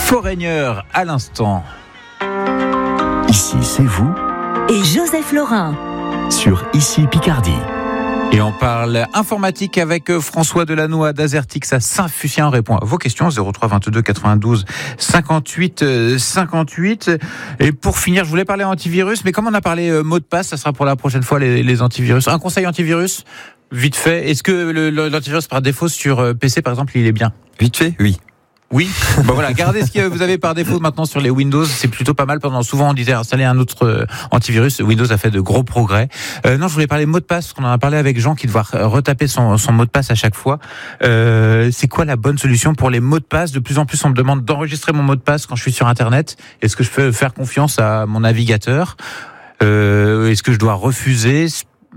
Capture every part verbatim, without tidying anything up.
Foreigner à l'instant. Ici, c'est vous et Joseph Laurin sur Ici Picardie. Et on parle informatique avec François Delannoy d'Azertix à Saint-Fucien. On répond à vos questions, zéro trois vingt-deux quatre-vingt-douze cinquante-huit cinquante-huit. Et pour finir, je voulais parler antivirus, mais comme on a parlé mot de passe, ça sera pour la prochaine fois les, les antivirus. Un conseil antivirus, vite fait. Est-ce que le, le, l'antivirus par défaut sur P C, par exemple, il est bien ? Vite fait, oui. Oui, bon voilà, gardez ce que vous avez par défaut maintenant sur les Windows, c'est plutôt pas mal. Pendant souvent on disait installer un autre euh, antivirus, Windows a fait de gros progrès. Euh, non, je voulais parler mot de passe, parce qu'on en a parlé avec Jean qui doit retaper son, son mot de passe à chaque fois. Euh, c'est quoi la bonne solution pour les mots de passe ? De plus en plus on me demande d'enregistrer mon mot de passe quand je suis sur Internet. Est-ce que je peux faire confiance à mon navigateur ? euh, Est-ce que je dois refuser ?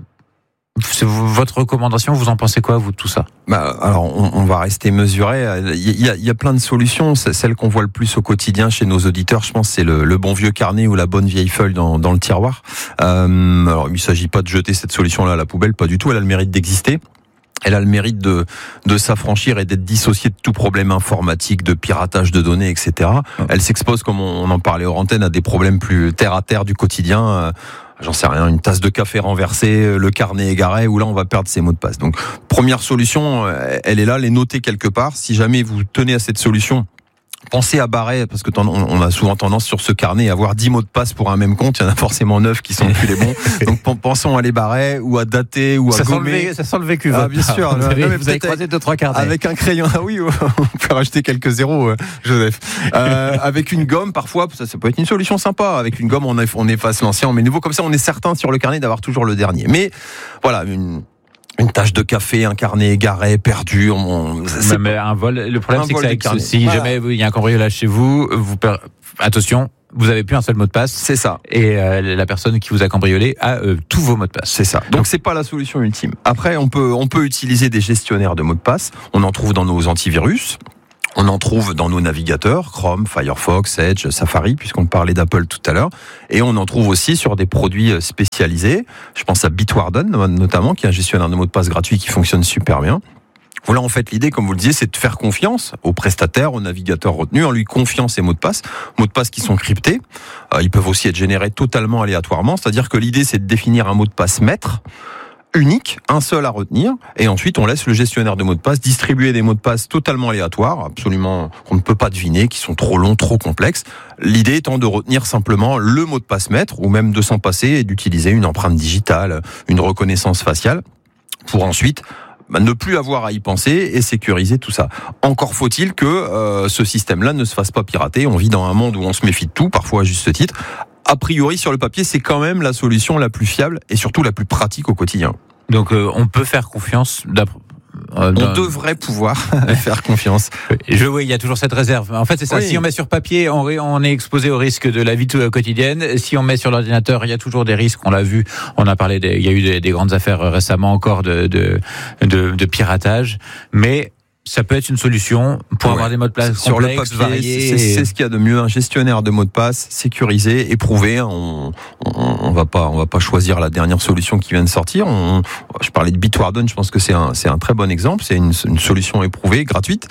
C'est votre recommandation, vous en pensez quoi, vous, de tout ça ? Bah, alors, on, on va rester mesuré. Il y, a, il y a plein de solutions. Celle qu'on voit le plus au quotidien chez nos auditeurs, je pense, c'est le, le bon vieux carnet ou la bonne vieille feuille dans, dans le tiroir. Euh, alors, il ne s'agit pas de jeter cette solution-là à la poubelle, pas du tout. Elle a le mérite d'exister. Elle a le mérite de, de s'affranchir et d'être dissociée de tout problème informatique, de piratage de données, et cetera. Elle s'expose, comme on, on en parlait hors antenne, à des problèmes plus terre à terre du quotidien. Euh, J'en sais rien, une tasse de café renversée, le carnet égaré, où là on va perdre ses mots de passe. Donc première solution, elle est là, les noter quelque part. Si jamais vous tenez à cette solution, pensez à barrer, parce que on a souvent tendance sur ce carnet à avoir dix mots de passe pour un même compte. Il y en a forcément neuf qui sont plus les bons. Donc pensons à les barrer ou à dater ou à ça gommer. Sent le, ça sent le vécu. Ah, bien sûr. Vous, avez, non, mais vous avez croisé deux trois carnets. Avec un crayon. Ah oui, on peut rajouter quelques zéros, Joseph. Euh, avec une gomme, parfois, ça, ça peut être une solution sympa. Avec une gomme, on, on efface l'ancien, on met nouveau. Comme ça, on est certain sur le carnet d'avoir toujours le dernier. Mais voilà, une... Une tache de café, un carnet égaré, perdu. On... C'est mais un vol. Le problème, c'est que ça, avec, si voilà. jamais il y a un cambriolage chez vous, vous per... attention, vous avez plus un seul mot de passe. C'est ça. Et euh, la personne qui vous a cambriolé a euh, tous vos mots de passe. C'est ça. Donc, Donc c'est pas la solution ultime. Après, on peut on peut utiliser des gestionnaires de mots de passe. On en trouve dans nos antivirus. On en trouve dans nos navigateurs, Chrome, Firefox, Edge, Safari, puisqu'on parlait d'Apple tout à l'heure. Et on en trouve aussi sur des produits spécialisés. Je pense à Bitwarden, notamment, qui est un gestionnaire de mots de passe gratuit qui fonctionne super bien. Voilà, en fait, l'idée, comme vous le disiez, c'est de faire confiance au prestataire, au navigateur retenu, en lui confiant ses mots de passe. Mots de passe qui sont cryptés. Euh, ils peuvent aussi être générés totalement aléatoirement. C'est-à-dire que l'idée, c'est de définir un mot de passe maître, unique, un seul à retenir, et ensuite on laisse le gestionnaire de mots de passe distribuer des mots de passe totalement aléatoires, absolument qu'on ne peut pas deviner, qui sont trop longs, trop complexes. L'idée étant de retenir simplement le mot de passe maître, ou même de s'en passer et d'utiliser une empreinte digitale, une reconnaissance faciale, pour ensuite bah, ne plus avoir à y penser et sécuriser tout ça. Encore faut-il que euh, ce système-là ne se fasse pas pirater. On vit dans un monde où on se méfie de tout, parfois à juste titre. A priori, sur le papier, c'est quand même la solution la plus fiable et surtout la plus pratique au quotidien. Donc, euh, on peut faire confiance d'après... Euh, on devrait pouvoir faire confiance. Je, oui, il y a toujours cette réserve. En fait, c'est ça. Oui. Si on met sur papier, on, on est exposé au risque de la vie quotidienne. Si on met sur l'ordinateur, il y a toujours des risques. On l'a vu. On a parlé. Des, il y a eu des, des grandes affaires récemment encore de, de, de, de piratage. Mais ça peut être une solution pour ouais. avoir des mots de passe sur complexes, le papier, variés. C'est, c'est ce qu'il y a de mieux, un gestionnaire de mots de passe sécurisé, éprouvé. On, on, on va pas, on va pas choisir la dernière solution qui vient de sortir. On, je parlais de Bitwarden, je pense que c'est un, c'est un très bon exemple. C'est une, une solution éprouvée, gratuite.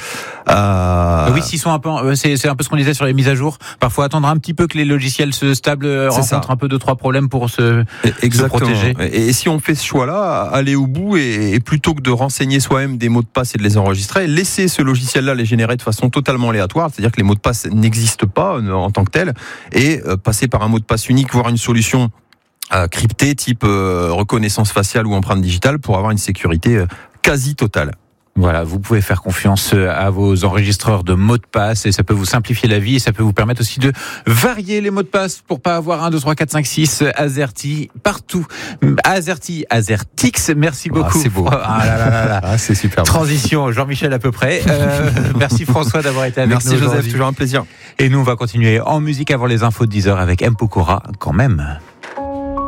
Euh... Oui, s'ils sont un peu, c'est, c'est un peu ce qu'on disait sur les mises à jour. Parfois, attendre un petit peu que les logiciels se stablent, rencontrent un peu deux trois problèmes pour se, se protéger. Et, et si on fait ce choix-là, aller au bout et, et plutôt que de renseigner soi-même des mots de passe et de les enregistrer, laisser ce logiciel-là les générer de façon totalement aléatoire, c'est-à-dire que les mots de passe n'existent pas en tant que tels, et passer par un mot de passe unique, voire une solution cryptée type reconnaissance faciale ou empreinte digitale pour avoir une sécurité quasi totale. Voilà, vous pouvez faire confiance à vos enregistreurs de mots de passe et ça peut vous simplifier la vie et ça peut vous permettre aussi de varier les mots de passe pour pas avoir un, deux, trois, quatre, cinq, six, Azerty partout. Azerty, Azertix, merci beaucoup. Ah, c'est beau. Ah là là là là. Ah, c'est super. Transition, Jean-Michel à peu près. Euh, merci François d'avoir été avec merci nous. Merci Joseph, aujourd'hui. toujours un plaisir. Et nous on va continuer en musique avant les infos de dix heures avec M. Pokora quand même.